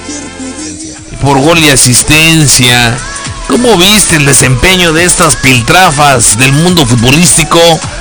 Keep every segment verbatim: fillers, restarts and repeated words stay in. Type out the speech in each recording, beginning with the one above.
por gol y asistencia. ¿Cómo viste el desempeño de estas piltrafas del mundo futbolístico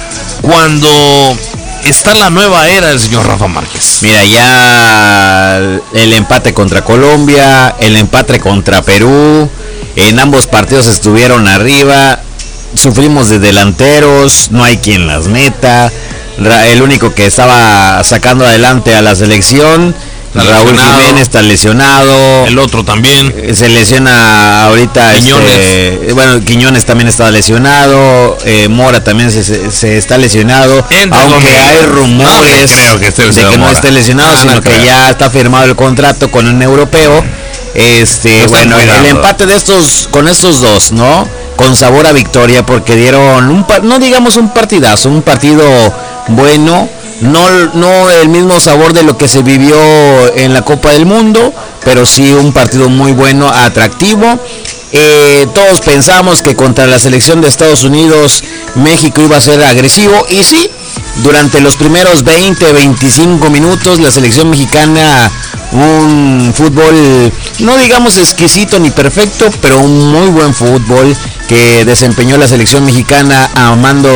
cuando está la nueva era del señor Rafa Márquez? Mira, ya el empate contra Colombia, el empate contra Perú, en ambos partidos estuvieron arriba, sufrimos de delanteros, no hay quien las meta, el único que estaba sacando adelante a la selección, Raúl lesionado. Jiménez está lesionado. El otro también. Se lesiona ahorita. Quiñones. Este, bueno, Quiñones también está lesionado. Eh, Mora también se, se, se está lesionado. Entra aunque conmigo. hay rumores no creo que esté de que no esté lesionado, ah, sino no que creo. Ya está firmado el contrato con un europeo. Este, no bueno, el empate de estos, con estos dos, ¿no? Con sabor a victoria, porque dieron un, no digamos un partidazo, un partido bueno. No, no el mismo sabor de lo que se vivió en la Copa del Mundo, pero sí un partido muy bueno, atractivo. Eh, todos pensamos que contra la selección de Estados Unidos México iba a ser agresivo, y sí, durante los primeros veinte, veinticinco minutos la selección mexicana, un fútbol no digamos exquisito ni perfecto, pero un muy buen fútbol que desempeñó la selección mexicana a mando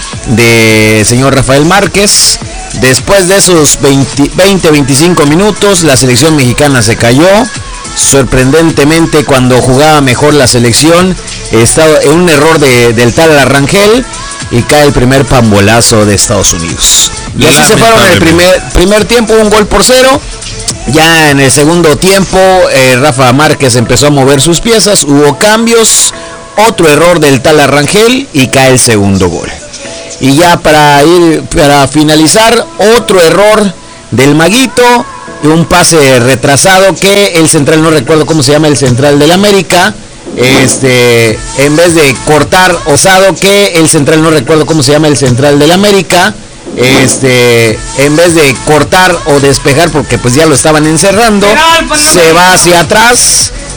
de señor Rafael Márquez. Después de esos veinte, veinticinco minutos la selección mexicana se cayó. Sorprendentemente, cuando jugaba mejor la selección, estaba en un error de, del tal Arrangel, y cae el primer pambolazo de Estados Unidos. Y así se fueron en el primer, primer tiempo, un gol por cero. Ya en el segundo tiempo, eh, Rafa Márquez empezó a mover sus piezas, hubo cambios, otro error del tal Arrangel y cae el segundo gol. Y ya para ir, para finalizar, otro error del Maguito, un pase retrasado que el central, no recuerdo cómo se llama el central del América, este, en vez de cortar Osado, que el central, no recuerdo cómo se llama el central del América, este, en vez de cortar o despejar, porque pues ya lo estaban encerrando, se va hacia atrás